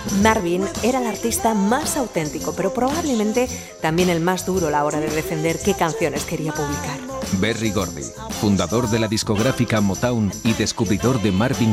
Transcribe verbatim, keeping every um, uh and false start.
Marvin era el artista más auténtico, pero probablemente también el más duro a la hora de defender qué canciones quería publicar. Berry Gordy, fundador de la discográfica Motown y descubridor de Marvin